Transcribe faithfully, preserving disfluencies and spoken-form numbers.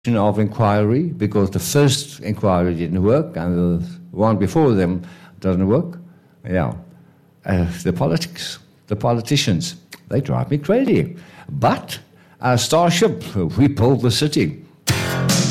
of inquiry because the first inquiry didn't work and the one before them doesn't work. Yeah. Uh, the politics, the politicians, they drive me crazy. But our Starship, we pulled the city.